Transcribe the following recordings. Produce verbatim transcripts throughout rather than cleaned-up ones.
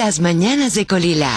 Las mañanas de Colila.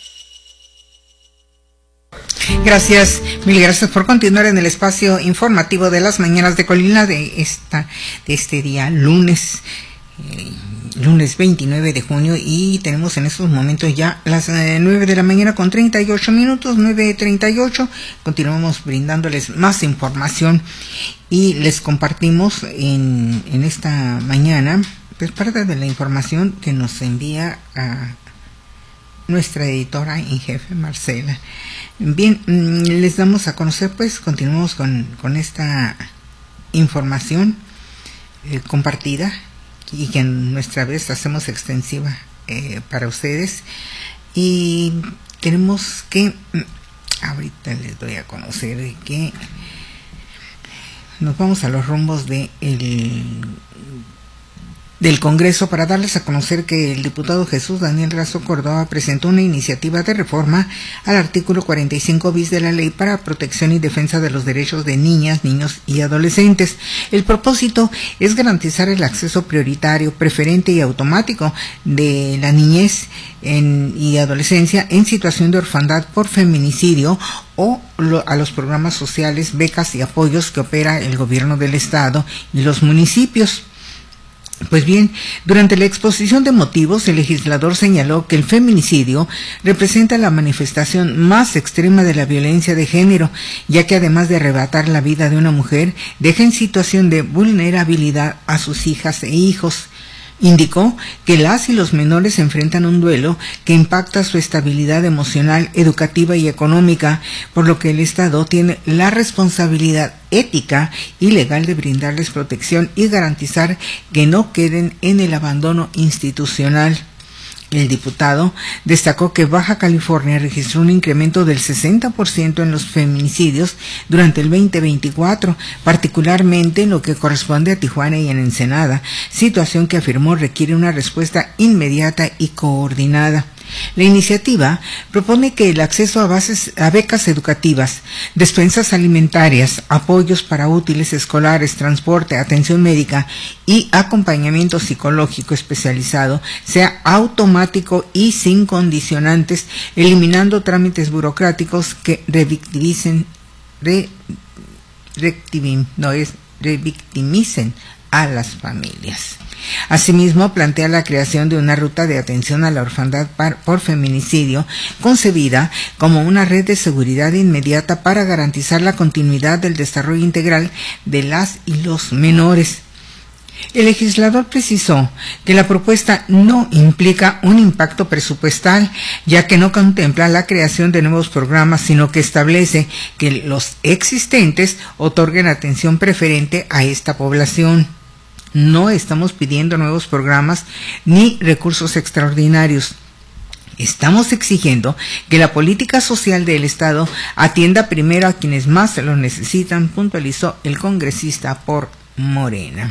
Gracias, mil gracias por continuar en el espacio informativo de las mañanas de Colila de esta de este día lunes eh, lunes veintinueve de junio, y tenemos en estos momentos ya las eh, nueve de la mañana con treinta y ocho minutos, nueve treinta y ocho. Continuamos brindándoles más información y les compartimos en, en esta mañana pues parte de la información que nos envía a nuestra editora en jefe, Marcela. Bien, les damos a conocer, pues continuamos con, con esta información eh, compartida y que en nuestra vez hacemos extensiva eh, para ustedes, y tenemos que, ahorita les doy a conocer que nos vamos a los rumbos de el del Congreso para darles a conocer que el diputado Jesús Daniel Razo Córdoba presentó una iniciativa de reforma al artículo cuarenta y cinco bis de la Ley para Protección y Defensa de los Derechos de Niñas, Niños y Adolescentes. El propósito es garantizar el acceso prioritario, preferente y automático de la niñez en, y adolescencia en situación de orfandad por feminicidio o lo, a los programas sociales, becas y apoyos que opera el gobierno del Estado y los municipios. Pues bien, durante la exposición de motivos, el legislador señaló que el feminicidio representa la manifestación más extrema de la violencia de género, ya que además de arrebatar la vida de una mujer, deja en situación de vulnerabilidad a sus hijas e hijos. Indicó que las y los menores enfrentan un duelo que impacta su estabilidad emocional, educativa y económica, por lo que el Estado tiene la responsabilidad ética y legal de brindarles protección y garantizar que no queden en el abandono institucional. El diputado destacó que Baja California registró un incremento del sesenta por ciento en los feminicidios durante el veinte veinticuatro, particularmente en lo que corresponde a Tijuana y en Ensenada, situación que afirmó requiere una respuesta inmediata y coordinada. La iniciativa propone que el acceso a, bases, a becas educativas, despensas alimentarias, apoyos para útiles escolares, transporte, atención médica y acompañamiento psicológico especializado sea automático y sin condicionantes, eliminando trámites burocráticos que revictimicen, re, rectivim, no es, revictimicen a las familias. Asimismo, plantea la creación de una ruta de atención a la orfandad por feminicidio, concebida como una red de seguridad inmediata para garantizar la continuidad del desarrollo integral de las y los menores. El legislador precisó que la propuesta no implica un impacto presupuestal, ya que no contempla la creación de nuevos programas, sino que establece que los existentes otorguen atención preferente a esta población. No estamos pidiendo nuevos programas ni recursos extraordinarios. Estamos exigiendo que la política social del Estado atienda primero a quienes más lo necesitan, puntualizó el congresista por Morena.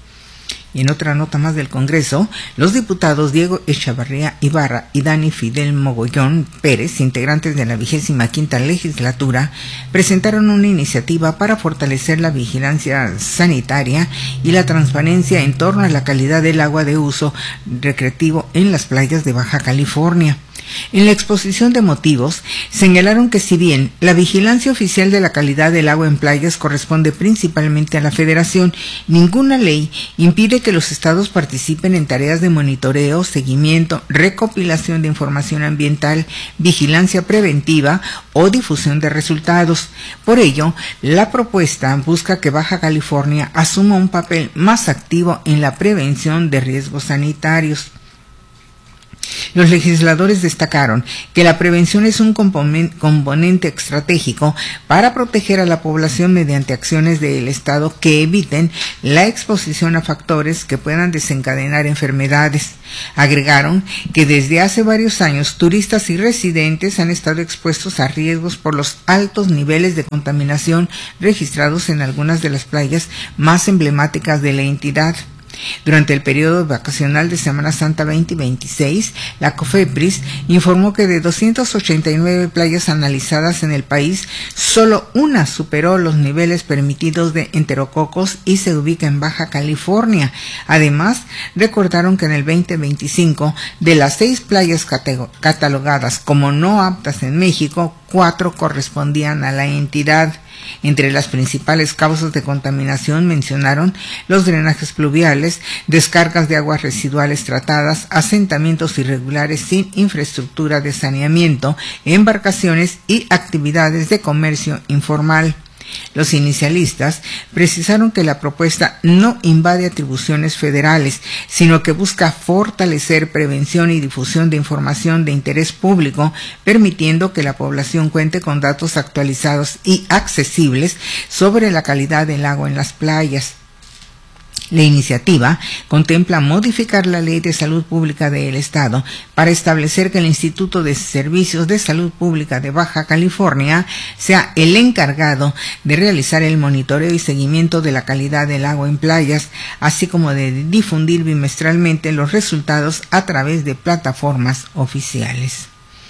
Y en otra nota más del Congreso, los diputados Diego Echavarría Ibarra y Dani Fidel Mogollón Pérez, integrantes de la vigésima quinta legislatura, presentaron una iniciativa para fortalecer la vigilancia sanitaria y la transparencia en torno a la calidad del agua de uso recreativo en las playas de Baja California. En la exposición de motivos, señalaron que si bien la vigilancia oficial de la calidad del agua en playas corresponde principalmente a la Federación, ninguna ley impide que los estados participen en tareas de monitoreo, seguimiento, recopilación de información ambiental, vigilancia preventiva o difusión de resultados. Por ello, la propuesta busca que Baja California asuma un papel más activo en la prevención de riesgos sanitarios. Los legisladores destacaron que la prevención es un componente estratégico para proteger a la población mediante acciones del Estado que eviten la exposición a factores que puedan desencadenar enfermedades. Agregaron que desde hace varios años turistas y residentes han estado expuestos a riesgos por los altos niveles de contaminación registrados en algunas de las playas más emblemáticas de la entidad. Durante el periodo vacacional de Semana Santa veinte veintiséis, la COFEPRIS informó que de doscientas ochenta y nueve playas analizadas en el país, solo una superó los niveles permitidos de enterococos y se ubica en Baja California. Además, recordaron que en el veinte veinticinco, de las seis playas catalogadas como no aptas en México, cuatro correspondían a la entidad. Entre las principales causas de contaminación mencionaron los drenajes pluviales, descargas de aguas residuales tratadas, asentamientos irregulares sin infraestructura de saneamiento, embarcaciones y actividades de comercio informal. Los inicialistas precisaron que la propuesta no invade atribuciones federales, sino que busca fortalecer prevención y difusión de información de interés público, permitiendo que la población cuente con datos actualizados y accesibles sobre la calidad del agua en las playas. La iniciativa contempla modificar la Ley de Salud Pública del Estado para establecer que el Instituto de Servicios de Salud Pública de Baja California sea el encargado de realizar el monitoreo y seguimiento de la calidad del agua en playas, así como de difundir bimestralmente los resultados a través de plataformas oficiales.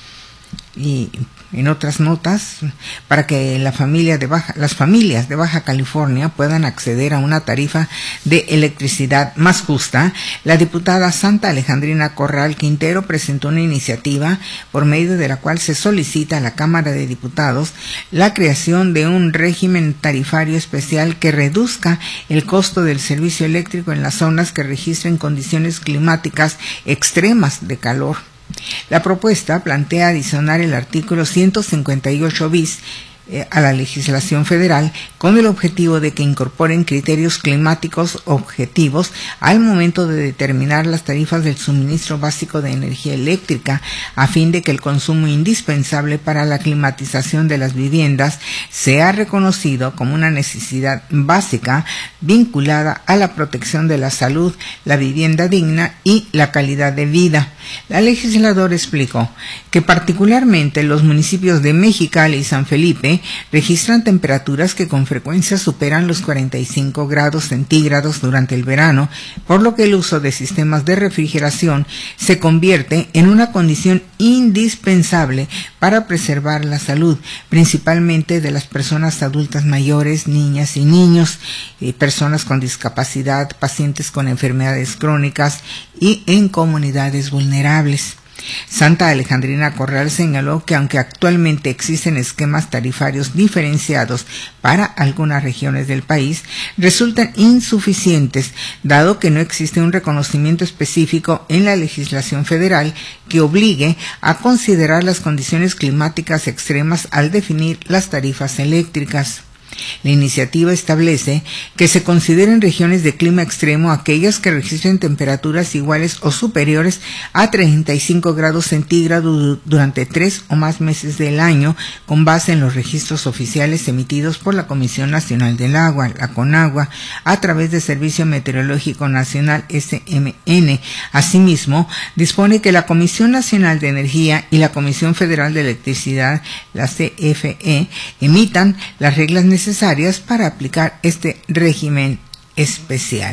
Y en otras notas, para que la familia de Baja, las familias de Baja California puedan acceder a una tarifa de electricidad más justa, la diputada Santa Alejandrina Corral Quintero presentó una iniciativa por medio de la cual se solicita a la Cámara de Diputados la creación de un régimen tarifario especial que reduzca el costo del servicio eléctrico en las zonas que registren condiciones climáticas extremas de calor. La propuesta plantea adicionar el artículo ciento cincuenta y ocho bis eh, a la legislación federal con el objetivo de que incorporen criterios climáticos objetivos al momento de determinar las tarifas del suministro básico de energía eléctrica, a fin de que el consumo indispensable para la climatización de las viviendas sea reconocido como una necesidad básica vinculada a la protección de la salud, la vivienda digna y la calidad de vida. La legisladora explicó que particularmente los municipios de Mexicali y San Felipe registran temperaturas que con frecuencia superan los cuarenta y cinco grados centígrados durante el verano, por lo que el uso de sistemas de refrigeración se convierte en una condición indispensable para preservar la salud, principalmente de las personas adultas mayores, niñas y niños, eh, personas con discapacidad, pacientes con enfermedades crónicas y en comunidades vulnerables. Santa Alejandrina Corral señaló que aunque actualmente existen esquemas tarifarios diferenciados para algunas regiones del país, resultan insuficientes, dado que no existe un reconocimiento específico en la legislación federal que obligue a considerar las condiciones climáticas extremas al definir las tarifas eléctricas. La iniciativa establece que se consideren regiones de clima extremo aquellas que registren temperaturas iguales o superiores a treinta y cinco grados centígrados durante tres o más meses del año, con base en los registros oficiales emitidos por la Comisión Nacional del Agua, la CONAGUA, a través del Servicio Meteorológico Nacional S M N. Asimismo, dispone que la Comisión Nacional de Energía y la Comisión Federal de Electricidad, la C F E, emitan las reglas necesarias necesarias para aplicar este régimen especial.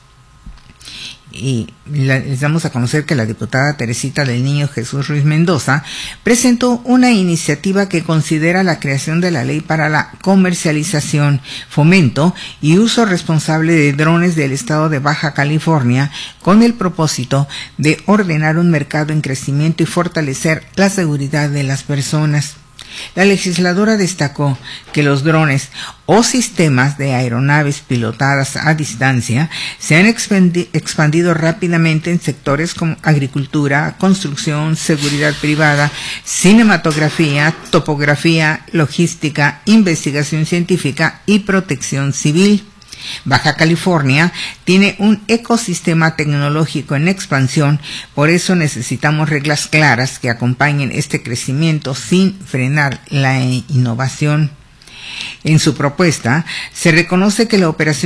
Y les damos a conocer que la diputada Teresita del Niño Jesús Ruiz Mendoza presentó una iniciativa que considera la creación de la ley para la comercialización, fomento y uso responsable de drones del estado de Baja California, con el propósito de ordenar un mercado en crecimiento y fortalecer la seguridad de las personas. La legisladora destacó que los drones o sistemas de aeronaves pilotadas a distancia se han expandido rápidamente en sectores como agricultura, construcción, seguridad privada, cinematografía, topografía, logística, investigación científica y protección civil. Baja California tiene un ecosistema tecnológico en expansión, por eso necesitamos reglas claras que acompañen este crecimiento sin frenar la innovación. En su propuesta, se reconoce que la operación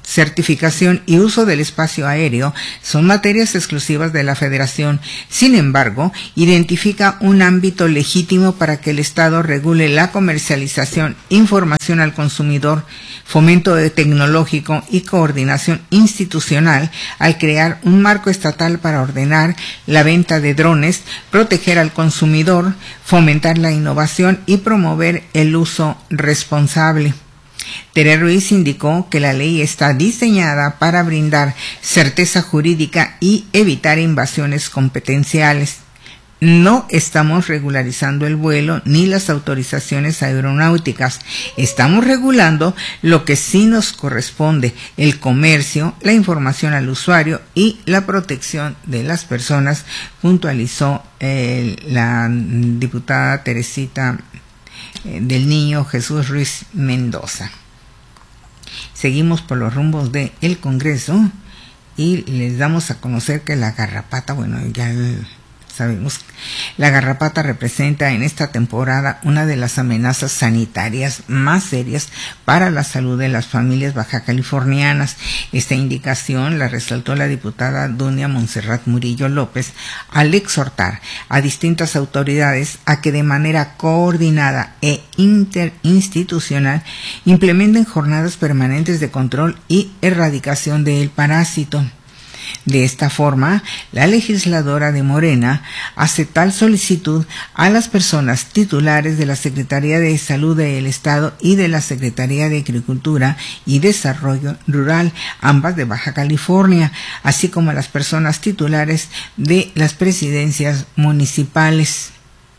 certificación y uso del espacio aéreo son materias exclusivas de la Federación. Sin embargo, identifica un ámbito legítimo para que el Estado regule la comercialización, información al consumidor, fomento tecnológico y coordinación institucional al crear un marco estatal para ordenar la venta de drones, proteger al consumidor, fomentar la innovación y promover el uso responsable. Tere Ruiz indicó que la ley está diseñada para brindar certeza jurídica y evitar invasiones competenciales. No estamos regularizando el vuelo ni las autorizaciones aeronáuticas. Estamos regulando lo que sí nos corresponde: el comercio, la información al usuario y la protección de las personas, puntualizó eh, la diputada Teresita eh, del Niño Jesús Ruiz Mendoza. Seguimos por los rumbos del Congreso y les damos a conocer que la garrapata, bueno, ya el, sabemos, la garrapata representa en esta temporada una de las amenazas sanitarias más serias para la salud de las familias bajacalifornianas. Esta indicación la resaltó la diputada Dunia Montserrat Murillo López al exhortar a distintas autoridades a que de manera coordinada e interinstitucional implementen jornadas permanentes de control y erradicación del parásito. De esta forma, la legisladora de Morena hace tal solicitud a las personas titulares de la Secretaría de Salud del Estado y de la Secretaría de Agricultura y Desarrollo Rural, ambas de Baja California, así como a las personas titulares de las presidencias municipales.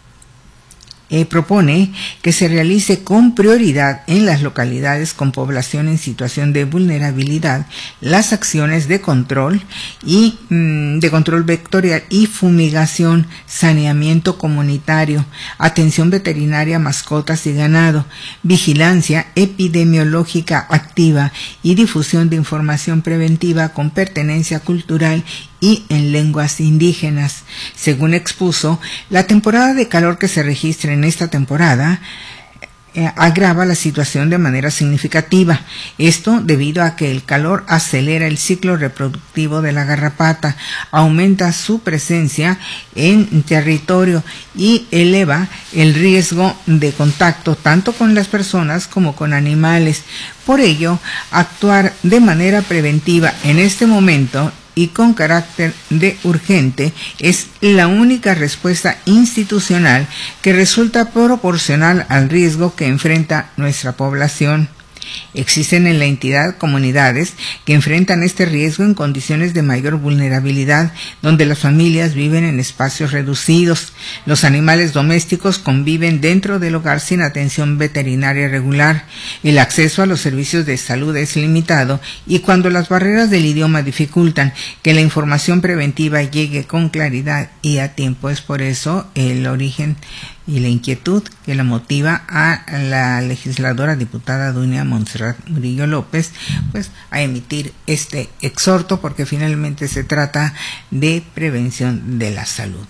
Eh, propone que se realice con prioridad en las localidades con población en situación de vulnerabilidad las acciones de control y mmm, de control vectorial y fumigación, saneamiento comunitario, atención veterinaria a mascotas y ganado, vigilancia epidemiológica activa y difusión de información preventiva con pertenencia cultural y en lenguas indígenas. Según expuso, la temporada de calor que se registra en esta temporada eh, agrava la situación de manera significativa. Esto debido a que el calor acelera el ciclo reproductivo de la garrapata, aumenta su presencia en territorio y eleva el riesgo de contacto tanto con las personas como con animales. Por ello, actuar de manera preventiva en este momento y con carácter de urgente es la única respuesta institucional que resulta proporcional al riesgo que enfrenta nuestra población. Existen en la entidad comunidades que enfrentan este riesgo en condiciones de mayor vulnerabilidad, donde las familias viven en espacios reducidos. Los animales domésticos conviven dentro del hogar sin atención veterinaria regular. El acceso a los servicios de salud es limitado y cuando las barreras del idioma dificultan que la información preventiva llegue con claridad y a tiempo. Es por eso el origen y la inquietud que la motiva a la legisladora diputada Dunia Montserrat Murillo López pues a emitir este exhorto, porque finalmente se trata de prevención de la salud.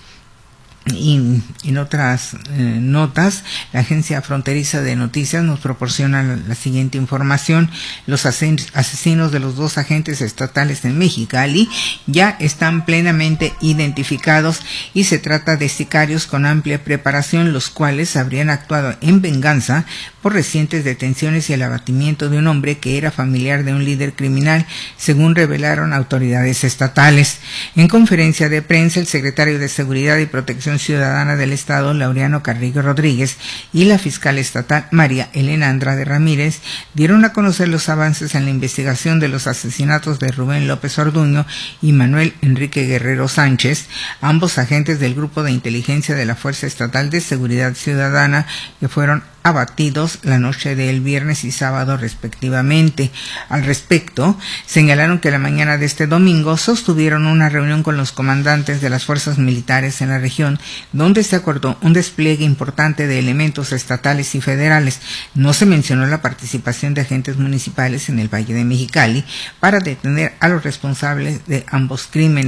Y en otras eh, notas, la Agencia Fronteriza de Noticias nos proporciona la, la siguiente información. Los asesinos de los dos agentes estatales en Mexicali ya están plenamente identificados y se trata de sicarios con amplia preparación, los cuales habrían actuado en venganza por recientes detenciones y el abatimiento de un hombre que era familiar de un líder criminal, según revelaron autoridades estatales. En conferencia de prensa, el secretario de Seguridad y Protección Ciudadana del Estado, Laureano Carrillo Rodríguez, y la fiscal estatal María Elena Andrade Ramírez dieron a conocer los avances en la investigación de los asesinatos de Rubén López Orduño y Manuel Enrique Guerrero Sánchez, ambos agentes del Grupo de Inteligencia de la Fuerza Estatal de Seguridad Ciudadana, que fueron abatidos la noche del viernes y sábado respectivamente. Al respecto, señalaron que la mañana de este domingo sostuvieron una reunión con los comandantes de las fuerzas militares en la región, donde se acordó un despliegue importante de elementos estatales y federales. No se mencionó la participación de agentes municipales en el Valle de Mexicali para detener a los responsables de ambos crímenes.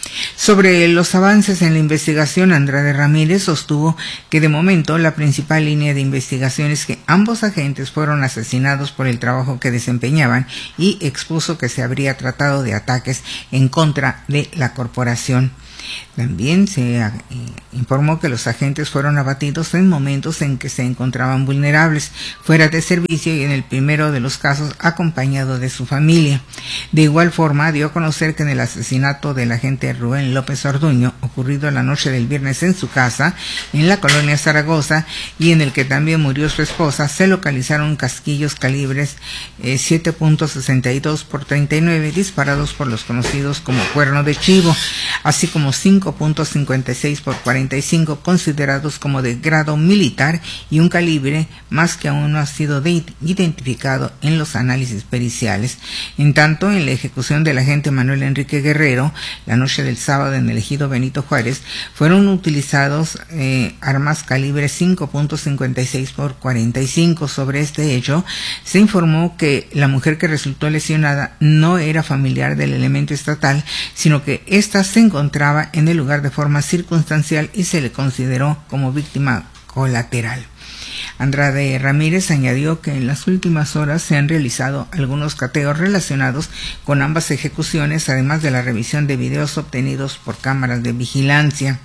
Sobre los avances en la investigación, Andrade Ramírez sostuvo que de momento la principal línea de investigación es que ambos agentes fueron asesinados por el trabajo que desempeñaban y expuso que se habría tratado de ataques en contra de la corporación. También se eh, informó que los agentes fueron abatidos en momentos en que se encontraban vulnerables, fuera de servicio y en el primero de los casos acompañado de su familia. De igual forma, dio a conocer que en el asesinato del agente Rubén López Orduño, ocurrido la noche del viernes en su casa, en la colonia Zaragoza, y en el que también murió su esposa, se localizaron casquillos calibres eh, siete punto sesenta y dos por treinta y nueve disparados por los conocidos como cuerno de chivo, así como cinco punto cincuenta y seis por cuarenta y cinco considerados como de grado militar y un calibre más que aún no ha sido de identificado en los análisis periciales. En tanto, en la ejecución del agente Manuel Enrique Guerrero, la noche del sábado en el ejido Benito Juárez, fueron utilizados eh, armas calibre cinco punto cincuenta y seis por cuarenta y cinco. Sobre este hecho, se informó que la mujer que resultó lesionada no era familiar del elemento estatal, sino que ésta se encontraba en el lugar de forma circunstancial y se le consideró como víctima colateral. Andrade Ramírez añadió que en las últimas horas se han realizado algunos cateos relacionados con ambas ejecuciones, además de la revisión de videos obtenidos por cámaras de vigilancia.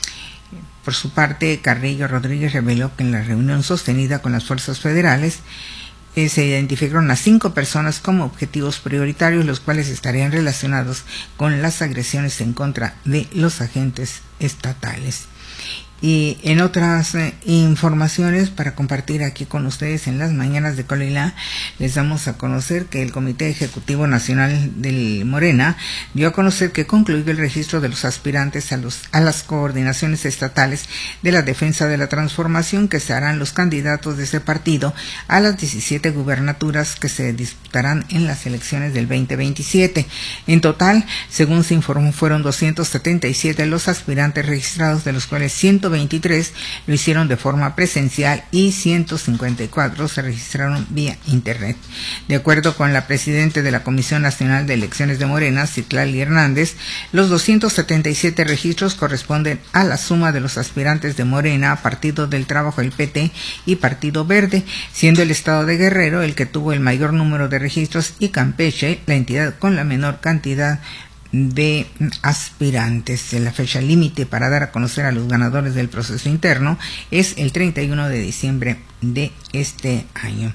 Por su parte, Carrillo Rodríguez reveló que en la reunión sostenida con las fuerzas federales eh, se identificaron a cinco personas como objetivos prioritarios, los cuales estarían relacionados con las agresiones en contra de los agentes estatales. Y en otras eh, informaciones para compartir aquí con ustedes en las mañanas de Colilá, les damos a conocer que el Comité Ejecutivo Nacional del Morena dio a conocer que concluyó el registro de los aspirantes a, los, a las coordinaciones estatales de la Defensa de la Transformación, que se harán los candidatos de ese partido a las diecisiete gubernaturas que se disputarán en las elecciones del veinte veintisiete. En total, según se informó, fueron doscientos setenta y siete los aspirantes registrados, de los cuales ciento veintitrés lo hicieron de forma presencial y ciento cincuenta y cuatro se registraron vía internet. De acuerdo con la presidenta de la Comisión Nacional de Elecciones de Morena, Citlali Hernández, los doscientos setenta y siete registros corresponden a la suma de los aspirantes de Morena, Partido del Trabajo, el P T, y Partido Verde, siendo el estado de Guerrero el que tuvo el mayor número de registros y Campeche la entidad con la menor cantidad de aspirantes. La fecha límite para dar a conocer a los ganadores del proceso interno es el treinta y uno de diciembre de este año.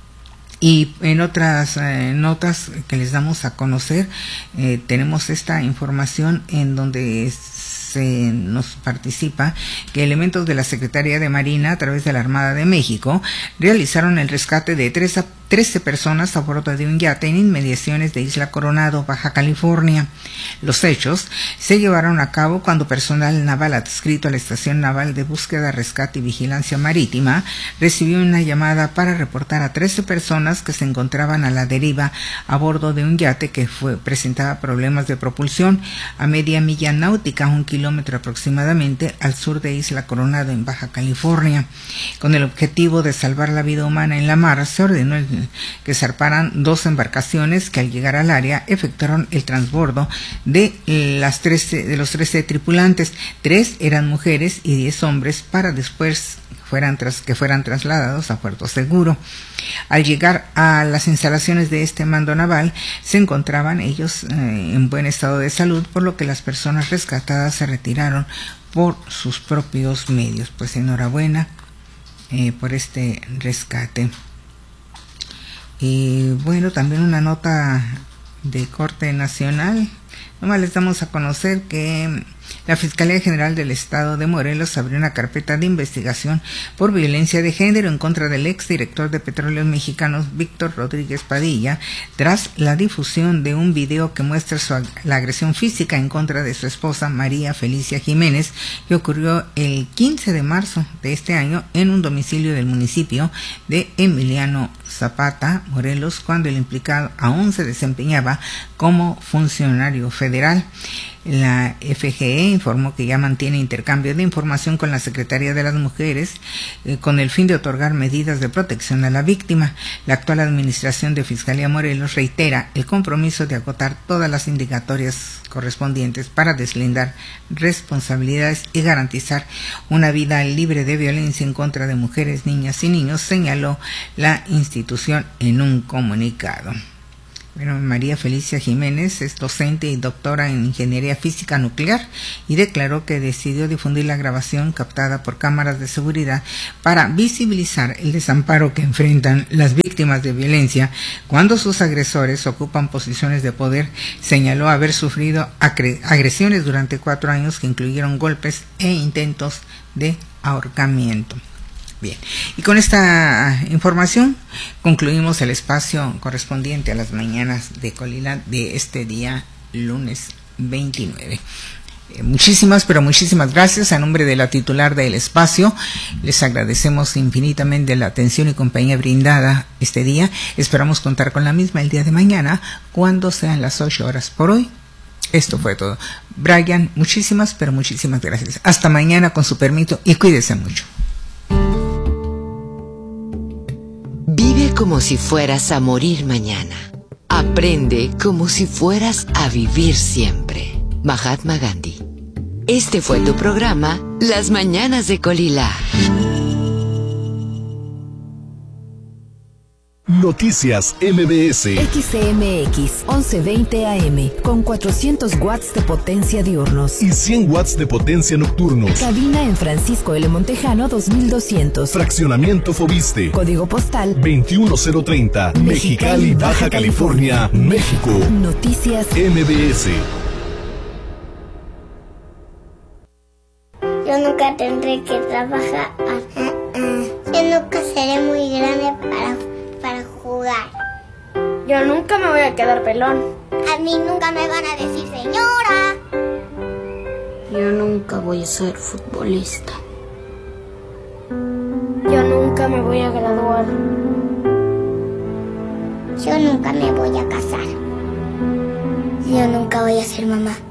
Y en otras eh, notas que les damos a conocer, eh, tenemos esta información en donde se nos participa que elementos de la Secretaría de Marina a través de la Armada de México realizaron el rescate de trece personas a bordo de un yate en inmediaciones de Isla Coronado, Baja California. Los hechos se llevaron a cabo cuando personal naval adscrito a la Estación Naval de Búsqueda, Rescate y Vigilancia Marítima recibió una llamada para reportar a trece personas que se encontraban a la deriva a bordo de un yate que fue, presentaba problemas de propulsión a media milla náutica, un kilómetro aproximadamente al sur de Isla Coronado, en Baja California. Con el objetivo de salvar la vida humana en la mar, se ordenó el que zarparan dos embarcaciones que al llegar al área efectuaron el transbordo de las trece, de los trece tripulantes. Tres eran mujeres y diez hombres, para después fueran tras, que fueran trasladados a Puerto Seguro. Al llegar a las instalaciones de este mando naval, se encontraban ellos eh, en buen estado de salud, por lo que las personas rescatadas se retiraron por sus propios medios. Pues enhorabuena eh, por este rescate. Y bueno, también una nota de corte nacional. Nomás les damos a conocer que la Fiscalía General del Estado de Morelos abrió una carpeta de investigación por violencia de género en contra del exdirector de Petróleos Mexicanos, Víctor Rodríguez Padilla, tras la difusión de un video que muestra su, la agresión física en contra de su esposa María Felicia Jiménez, que ocurrió el quince de marzo de este año en un domicilio del municipio de Emiliano Zapata, Morelos, cuando el implicado aún se desempeñaba como funcionario federal. La F G E informó que ya mantiene intercambio de información con la Secretaría de las Mujeres eh, con el fin de otorgar medidas de protección a la víctima. La actual administración de Fiscalía Morelos reitera el compromiso de agotar todas las indicatorias correspondientes para deslindar responsabilidades y garantizar una vida libre de violencia en contra de mujeres, niñas y niños, señaló la institución en un comunicado. Bueno, María Felicia Jiménez es docente y doctora en Ingeniería Física Nuclear y declaró que decidió difundir la grabación captada por cámaras de seguridad para visibilizar el desamparo que enfrentan las víctimas de violencia cuando sus agresores ocupan posiciones de poder. Señaló haber sufrido agresiones durante cuatro años que incluyeron golpes e intentos de ahorcamiento. Bien, y con esta información concluimos el espacio correspondiente a las mañanas de Colila de este día lunes veintinueve. Eh, muchísimas, pero muchísimas gracias. A nombre de la titular del espacio, les agradecemos infinitamente la atención y compañía brindada este día. Esperamos contar con la misma el día de mañana, cuando sean las ocho horas. Por hoy, esto fue todo. Brian, muchísimas, pero muchísimas gracias. Hasta mañana, con su permiso, y cuídese mucho. Vive como si fueras a morir mañana. Aprende como si fueras a vivir siempre. Mahatma Gandhi. Este fue tu programa, Las Mañanas de Colila. Noticias M B S. X C M X once veinte A M con cuatrocientos watts de potencia diurnos y cien watts de potencia nocturnos. Cabina en Francisco L. Montejano dos mil doscientos. Fraccionamiento Fobiste. Código postal veintiuno cero treinta. Mexicali, Baja California, México. Noticias M B S. Yo nunca tendré que trabajar. Yo nunca seré muy grande para para jugar. Yo nunca me voy a quedar pelón. A mí nunca me van a decir señora. Yo nunca voy a ser futbolista. Yo nunca me voy a graduar. Yo nunca me voy a casar. Yo nunca voy a ser mamá.